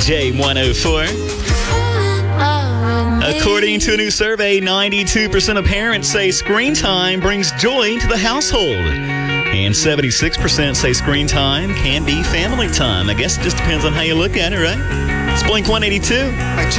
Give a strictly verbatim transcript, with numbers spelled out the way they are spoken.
J one oh four. According to a new survey, ninety-two percent of parents say screen time brings joy to the household. And seventy-six percent say screen time can be family time. I guess it just depends on how you look at it, right? It's Blink one eighty-two.